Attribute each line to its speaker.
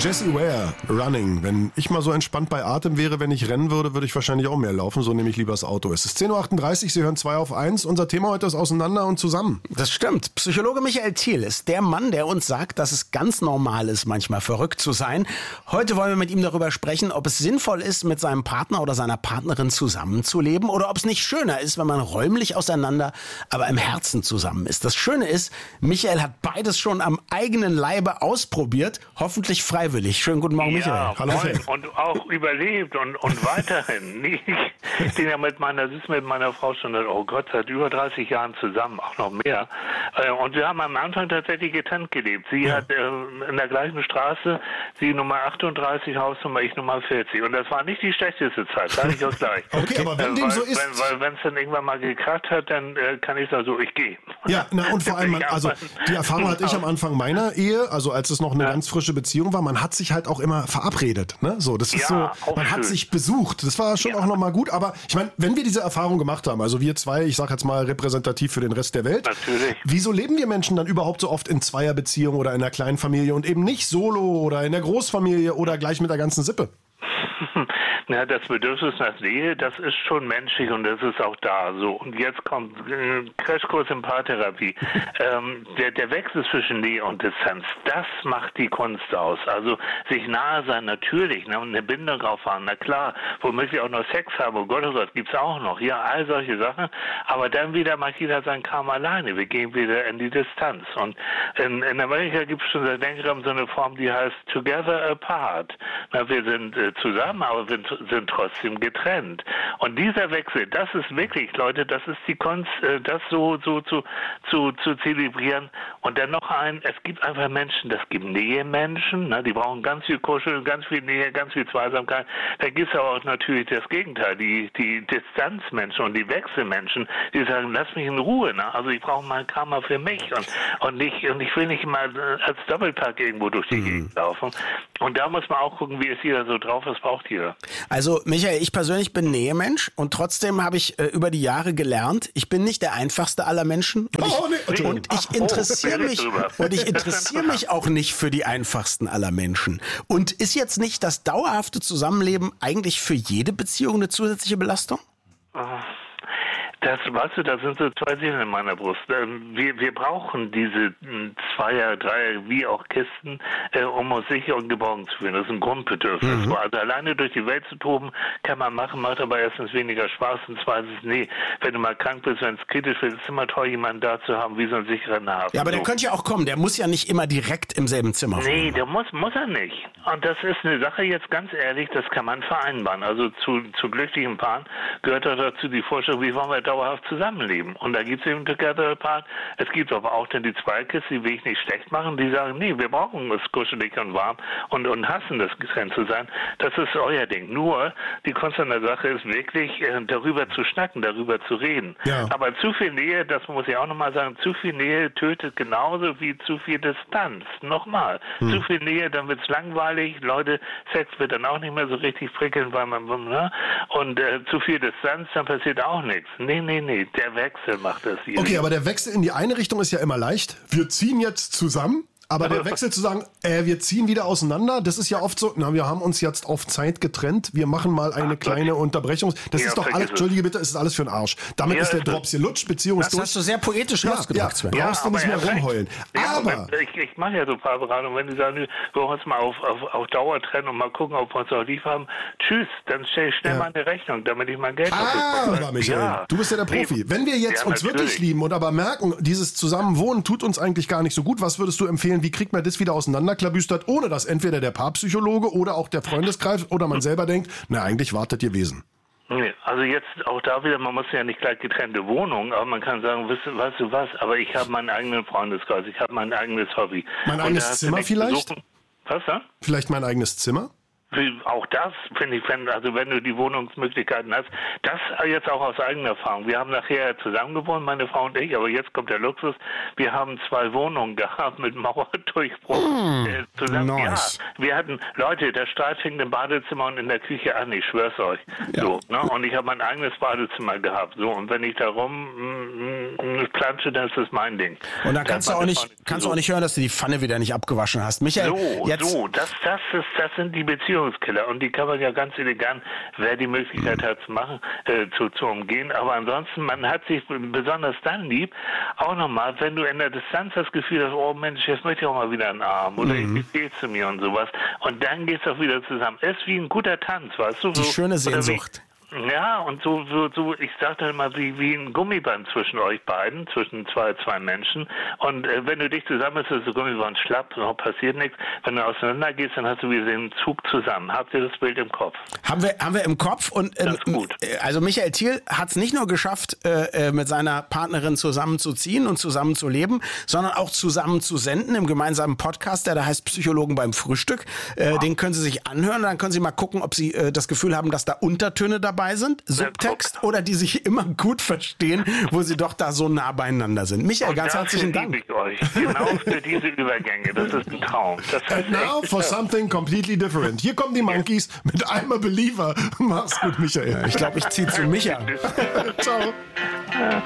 Speaker 1: Jessie Ware, Running. Wenn ich mal so entspannt bei Atem wäre, wenn ich rennen würde, würde ich wahrscheinlich auch mehr laufen. So nehme ich lieber das Auto. Es ist 10.38 Uhr, Sie hören 2 auf 1. Unser Thema heute ist Auseinander und Zusammen.
Speaker 2: Das stimmt. Psychologe Michael Thiel ist der Mann, der uns sagt, dass es ganz normal ist, manchmal verrückt zu sein. Heute wollen wir mit ihm darüber sprechen, ob es sinnvoll ist, mit seinem Partner oder seiner Partnerin zusammenzuleben oder ob es nicht schöner ist, wenn man räumlich auseinander, aber im Herzen zusammen ist. Das Schöne ist, Michael hat beides schon am eigenen Leibe ausprobiert, hoffentlich freiwillig. Schönen guten Morgen, Michael.
Speaker 3: Hallo. Und auch überlebt und weiterhin. Ich bin ja mit meiner Frau schon, oh Gott, seit über 30 Jahren zusammen, auch noch mehr. Und wir haben am Anfang tatsächlich getrennt gelebt. Sie hat in der gleichen Straße, sie Nummer 38, Hausnummer, ich Nummer 40. Und das war nicht die schlechteste Zeit, sage ich auch gleich.
Speaker 1: Okay, aber wenn dem so ist...
Speaker 3: Wenn es dann irgendwann mal gekracht hat, dann kann ich sagen, so, ich gehe.
Speaker 1: Ja, und vor allem, also die Erfahrung hatte ich am Anfang meiner Ehe, also als es noch eine ganz frische Beziehung war, man hat sich halt auch immer verabredet, ne? So, das ist so, man hat sich besucht. Das war schon auch nochmal gut, aber ich meine, wenn wir diese Erfahrung gemacht haben, also wir zwei, ich sag jetzt mal repräsentativ für den Rest der Welt,
Speaker 3: natürlich.
Speaker 1: Wieso leben wir Menschen dann überhaupt so oft in Zweierbeziehungen oder in einer kleinen Familie und eben nicht solo oder in der Großfamilie oder gleich mit der ganzen Sippe?
Speaker 3: Ja, das Bedürfnis nach Nähe, das ist schon menschlich und das ist auch da. So, und jetzt kommt Crashkurs in Paartherapie. Der Wechsel zwischen Nähe und Distanz, das macht die Kunst aus. Also sich nahe sein, natürlich, ne, und eine Bindung aufbauen, na klar, womöglich auch noch Sex haben, oh Gott, gibt's auch noch, ja, all solche Sachen. Aber dann wieder macht jeder sein Kram alleine. Wir gehen wieder in die Distanz. Und in Amerika gibt es schon seit längerem so eine Form, die heißt Together Apart. Na, wir sind zusammen, aber wir sind trotzdem getrennt. Und dieser Wechsel, das ist wirklich, Leute, das ist die Kunst, das so zu zelebrieren. Und dann noch es gibt einfach Menschen, das gibt Nähe-Menschen, ne, die brauchen ganz viel Kuscheln, ganz viel Nähe, ganz viel Zweisamkeit. Da gibt es aber auch natürlich das Gegenteil, die Distanzmenschen und die Wechselmenschen, die sagen, lass mich in Ruhe, ne? Also ich brauche mal ein Karma für mich und ich will nicht mal als Doppelpack irgendwo durch die Gegend laufen. Und da muss man auch gucken, wie ist jeder so drauf, was braucht jeder.
Speaker 2: Also Michael, ich persönlich bin Nähemensch und trotzdem habe ich über die Jahre gelernt, ich bin nicht der einfachste aller Menschen und ich interessiere mich auch nicht für die einfachsten aller Menschen. Und ist jetzt nicht das dauerhafte Zusammenleben eigentlich für jede Beziehung eine zusätzliche Belastung?
Speaker 3: Das, weißt du, da sind so zwei Seelen in meiner Brust. Wir brauchen diese Zweier, Dreier, wie auch Kisten, um uns sicher und geborgen zu fühlen. Das ist ein Grundbedürfnis. Also alleine durch die Welt zu toben, kann man machen, macht aber erstens weniger Spaß und zweitens, wenn du mal krank bist, wenn es kritisch wird, ist es immer toll, jemanden da zu haben, wie so ein sicherer Hafen.
Speaker 2: Ja, aber der könnte ja auch kommen, der muss ja nicht immer direkt im selben Zimmer wohnen.
Speaker 3: Nee, der muss er nicht. Und das ist eine Sache, jetzt ganz ehrlich, das kann man vereinbaren. Also zu glücklichen Paaren gehört auch dazu die Vorstellung, wie wollen wir dauerhaft zusammenleben. Und da gibt es eben Together Apart. Es gibt aber auch dann die Zweikiste, die will ich nicht schlecht machen, die sagen, nee, wir brauchen es kuschelig und warm und hassen das getrennt zu sein. Das ist euer Ding. Nur, die Kunst an der Sache ist wirklich, darüber zu schnacken, darüber zu reden. Ja. Aber zu viel Nähe, das muss ich auch nochmal sagen, zu viel Nähe tötet genauso wie zu viel Distanz. Nochmal. Zu viel Nähe, dann wird's langweilig. Leute, Sex wird dann auch nicht mehr so richtig prickeln, weil man, ne? Und zu viel Distanz, dann passiert auch nichts. Nee, der Wechsel macht das hier.
Speaker 1: Okay, aber der Wechsel in die eine Richtung ist ja immer leicht. Wir ziehen jetzt zusammen. Aber der Wechsel zu sagen, wir ziehen wieder auseinander, das ist ja oft so, wir haben uns jetzt auf Zeit getrennt, wir machen mal eine kleine Unterbrechung. Das ist doch alles, entschuldige bitte, ist alles für den Arsch. Damit ist der Drops gelutscht, Beziehung ist durch.
Speaker 2: Das hast du sehr poetisch ausgedrückt, Sven.
Speaker 1: Brauchst du nicht mehr rumheulen. Aber
Speaker 3: ich mache ja so Paarberatungen, wenn die sagen, wir wollen uns mal auf Dauer trennen und mal gucken, ob wir uns auch lieb haben. Tschüss, dann stell ich schnell mal eine Rechnung, damit ich mein Geld
Speaker 1: aber Michael, du bist ja der Profi. Wenn wir jetzt uns wirklich lieben und aber merken, dieses Zusammenwohnen tut uns eigentlich gar nicht so gut, was würdest du empfehlen? Wie kriegt man das wieder auseinanderklabüstert, ohne dass entweder der Paarpsychologe oder auch der Freundeskreis oder man selber denkt, eigentlich wartet ihr Wesen?
Speaker 3: Also jetzt auch da wieder, man muss ja nicht gleich getrennte Wohnungen, aber man kann sagen, weißt du was, aber ich habe meinen eigenen Freundeskreis, ich habe mein eigenes Hobby.
Speaker 1: Mein eigenes Zimmer vielleicht?
Speaker 3: Was da?
Speaker 1: Vielleicht mein eigenes Zimmer?
Speaker 3: auch das finde ich, also wenn du die Wohnungsmöglichkeiten hast, das jetzt auch aus eigener Erfahrung. Wir haben nachher zusammen gewohnt, meine Frau und ich, aber jetzt kommt der Luxus. Wir haben 2 Wohnungen gehabt mit Mauerdurchbruch. Zusammen.
Speaker 2: Nice.
Speaker 3: Ja, wir hatten, Leute, der Streit fing im Badezimmer und in der Küche an, ich schwör's euch.
Speaker 2: Ja.
Speaker 3: So, ne? Und ich habe mein eigenes Badezimmer gehabt. So, und wenn ich da plansche, dann ist das mein Ding.
Speaker 2: Und dann kannst du auch nicht hören, dass du die Pfanne wieder nicht abgewaschen hast. Michael,
Speaker 3: das sind die Beziehungskiller und die kann man ja ganz elegant, wer die Möglichkeit hat zu machen, zu umgehen. Aber ansonsten, man hat sich besonders dann lieb, auch nochmal, wenn du in der Distanz das Gefühl hast, oh Mensch, jetzt möchte ich auch mal wieder einen Arm oder ich gehe zu mir und sowas. Und dann geht's auch wieder zusammen. Es ist wie ein guter Tanz, weißt du?
Speaker 2: Die schöne Sehnsucht.
Speaker 3: Ja, und so, ich sagte immer, wie ein Gummiband zwischen euch beiden, zwischen zwei Menschen. Und wenn du dich zusammen bist, ist das Gummiband schlapp, noch passiert nichts. Wenn du auseinander gehst, dann hast du wieder den Zug zusammen. Habt ihr das Bild im Kopf?
Speaker 2: Haben wir im Kopf. Und
Speaker 3: gut.
Speaker 2: Also Michael Thiel hat es nicht nur geschafft, mit seiner Partnerin zusammenzuziehen und zusammen zu leben, sondern auch zusammen zu senden im gemeinsamen Podcast, der da heißt Psychologen beim Frühstück. Den können Sie sich anhören, dann können Sie mal gucken, ob Sie das Gefühl haben, dass da Untertöne dabei sind, Subtext, oder die sich immer gut verstehen, wo sie doch da so nah beieinander sind. Michael, ganz herzlichen Dank.
Speaker 3: Ich euch. Genau für diese Übergänge. Das ist ein Traum. Das heißt,
Speaker 1: And now for something completely different. Hier kommen die Monkeys mit I'm a Believer. Mach's gut, Michael.
Speaker 2: Ich glaube, ich ziehe zu Micha.
Speaker 1: Ciao.